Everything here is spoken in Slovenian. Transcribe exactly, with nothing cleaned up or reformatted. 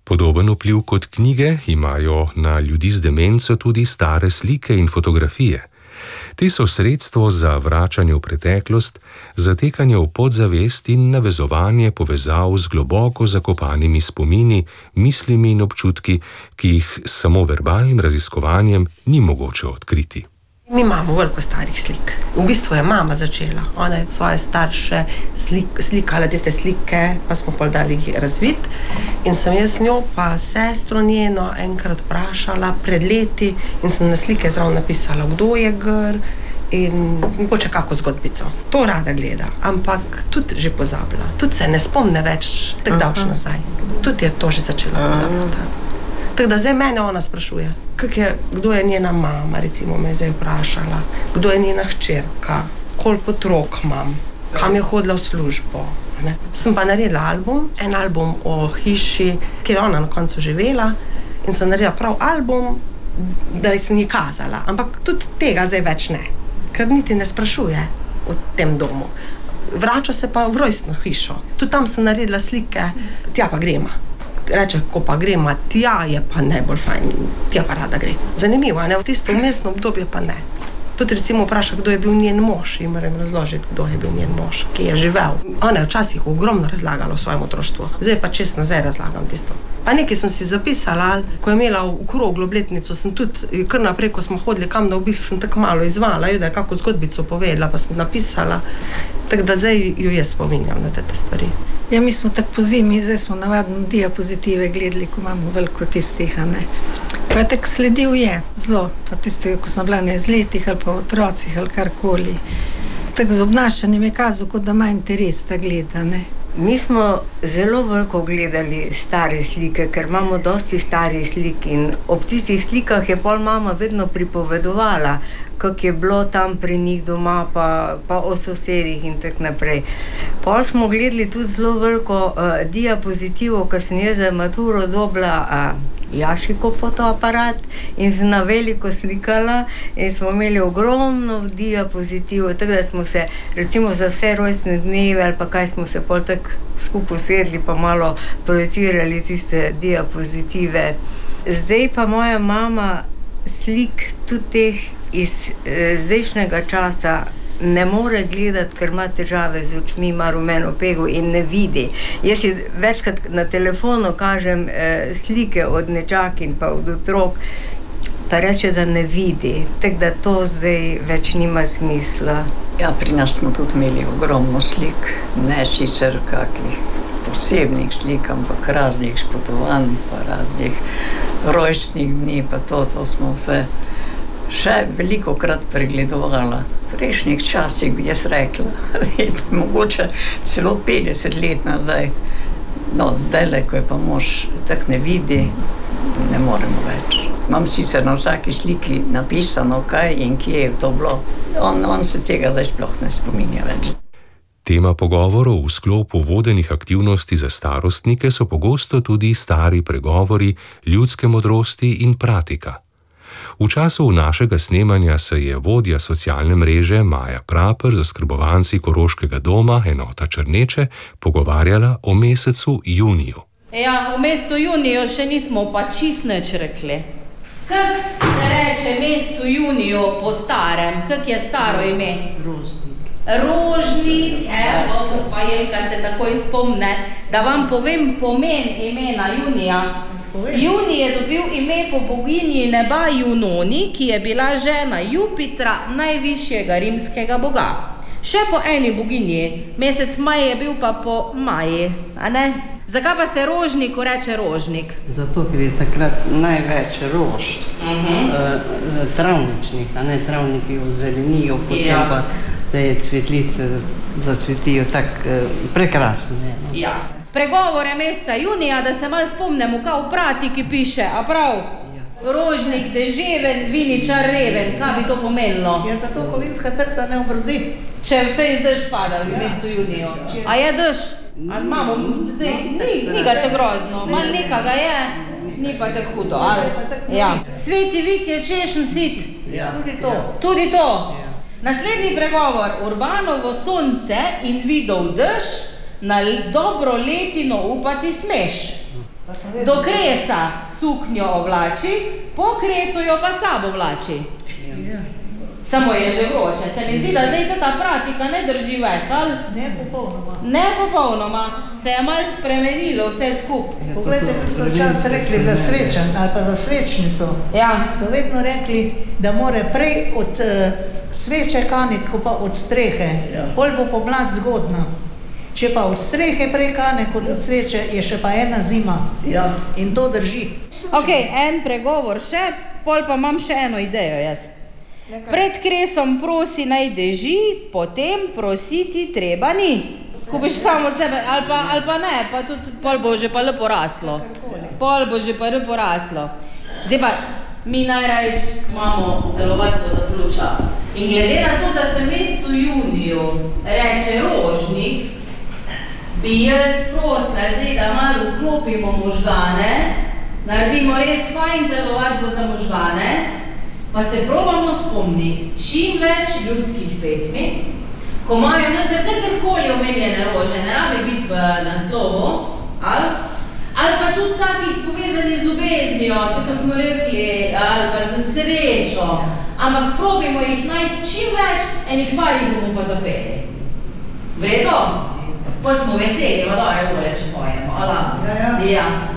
Podoben vpliv kot knjige imajo na ljudi z demenco tudi stare slike in fotografije. Te so sredstvo za vračanje v preteklost, zatekanje v podzavest in navezovanje povezav z globoko zakopanimi spomini, mislimi in občutki, ki jih s samo verbalnim raziskovanjem ni mogoče odkriti. Mi imamo veliko starih slik. V bistvu je mama začela. Ona je svoje starše slik, slikala tiste slike, pa smo pol dali jih razviti. In sem jaz njo pa sestro njeno enkrat vprašala pred leti in sem na slike zraven napisala, kdo je gr in mogoče kako zgodbico. To rada gleda, ampak tudi že pozabila. Tudi se ne spomne več tako davš nazaj. Tudi je to že začela pozabljati. Tako da zdaj mene ona sprašuje, kak je, kdo je njena mama, recimo me je zdaj vprašala, kdo je njena hčerka, koliko otrok imam, kam je hodila v službo. Ne? Sem pa naredila album, en album o hiši, kjer je ona na koncu živela in sem naredila prav album, da sem ji kazala, ampak tudi tega zdaj več ne, ker niti ne sprašuje v tem domu. Vrača se pa v rojstno hišo, tudi tam sem naredila slike, tja pa grema. Reče, ko pa gremo tja, je pa najbolj fajn, tja pa rada gre. Zanimivo, ne? V tisto vmesno obdobje pa ne. Tudi recimo vpraša, kdo je bil njen mož in moram razložiti, kdo je bil njen mož, ki je živel. Ona je včasih ogromno razlagala o svojem otroštvu, zdaj pa čest nazaj razlagam tisto. Pa nekaj sem si zapisala, ko je imela v kroglu obletnico, sem tudi kar naprej, ko smo hodili kam na obisk, sem tako malo izvala, da je kako zgodbico povedala, pa sem napisala, tako da zdaj jo jaz spominjam na te stvari. Ja, mi smo tako po zimi, zdaj smo navadno diapozitive gledali, ko imamo veliko tistih, a ne. Pa je tako sledil je, zelo, pa tistega, ko sem bila na izletih ali pa v otrocih ali karkoli. Tako z obnašanjem je kazal, kot da ima interes ta gleda, ne. Mi smo zelo veliko gledali stare slike, ker imamo dosti starih slik in ob tistih slikah je pol mama vedno pripovedovala, kako je bilo tam pri njih doma, pa, pa o sosedih in tako naprej. Pol smo gledali tudi zelo veliko uh, diapozitivov, ko sem jaz za maturo dobila uh, Jašikov fotoaparat in sem na veliko slikala in smo imeli ogromno diapozitivov, tako da smo se recimo za vse rojstne dneve ali pa kaj smo se pol tako skupaj usedli pa malo projecirali tiste diapozitive. Zdaj pa moja mama slik tudi teh iz eh, zdajšnjega časa ne more gledati, ker ima težave z očmi, ima rumeno pego in ne vidi. Jaz si večkrat na telefonu kažem eh, slike od nečakin pa od otrok, pa reče, da ne vidi. Tako da to zdaj več nima smisla. Ja, pri nas smo tudi imeli ogromno slik, ne sicer kakih posebnih slik, ampak raznih spotovanj, pa raznih rojstnih dni, pa to, to smo vse še veliko krat pregledovala. V prejšnjih časih bi jaz rekla, mogoče celo petdeset let nazaj. No, zdajle, ko je pa mož tak ne vidi, ne moremo več. Imam sicer na vsaki sliki napisano, kaj in kje je to bilo. On, on se tega zdaj sploh ne spominja več. Tema pogovorov v sklopu vodenih aktivnosti za starostnike so pogosto tudi stari pregovori, ljudske modrosti in pratika. V času našega snemanja se je vodja socialne mreže Maja Praper z oskrbovanci Koroškega doma, enota Črneče, pogovarjala o mesecu juniju. Ja, v mesecu juniju še nismo pa čist nič rekli. Kak se reče mesecu juniju po starem? Kak je staro ime? Rožnik. Rožnik, evo, gospa Jelka se takoj spomne, da vam povem pomen imena junija. Junij je dobil ime po boginji neba Junoni, ki je bila žena Jupitra, najvišjega rimskega boga. Še po eni boginji, mesec maj je bil pa po maji, a ne? Zakaj pa se rožniku reče rožnik? Zato, ker je takrat največ rož, uh-huh. uh, travničnih, a ne travniki ozelenijo, potem ja. Pa da je cvetlice zacvetijo tako uh, prekrasne. No? Ja. Pregovore meseca junija, da se malo spomnemo, kaj v pratiki piše, a prav? Ja. Rožnik deževen, viničar reven, kaj bi to pomenilo? Je zato, ko vinska trta ne obrodi. Če fejs dež pada v ja. mesecu juniju. A je dež? A imamo, zdaj, ni, ni ga tako grozno, malo nekega je, ni pa tako hudo, ali? Ja. Sveti vid je češen sit. Ja. Tudi to. Tudi to. Ja. Naslednji pregovor, Urbanovo sonce in vidov dež, na dobro letino upati smeš. Do kresa suknjo oblači, po kresu jo pa sabo vlači. Samo je že vroče. Se mi zdi, da zdaj ta pratika ne drži več, ali? Ne popolnoma. Ne popolnoma. Se je malo spremenilo vse skup. Poglejte, kako so včasih rekli za svečan ali pa za svečnico. Ja. So vedno rekli, da more prej od uh, sveče kaniti, kot pa od strehe. Ja. Pol bo pomlad zgodna. Če pa od strehe prej kane kot od sveče, je še pa ena zima. Ja. In to drži. Ok, en pregovor še, pol pa imam še eno idejo jaz. Pred kresom prosi naj deži, potem prositi treba ni. Kupiš samo od sebe, ali pa, ali pa ne, pa tudi pol bo že pa lepo raslo. Pol bo že pa lepo raslo. Zdaj pa, mi najrajš imamo telovadbo za pljuča. In glede na to, da se v mesecu juniju reče rožnik, bi jaz prosila zdaj, da malo vklopimo možgane, naredimo res fajn telovadbo za možgane, pa se probamo spomniti čim več ljudskih pesmi, ko imajo na kakorkoli omenjene rože, ne rabi biti v naslovu, ali, ali pa tudi takih povezanih z ljubeznijo, tako smo rekli, ali pa z srečo, ampak probimo jih najti čim več, enih par jih bomo pa zapeli. Vredo? Pa smo veseli, vadore vole, če pojemo, ala? Ja, ja. Ja.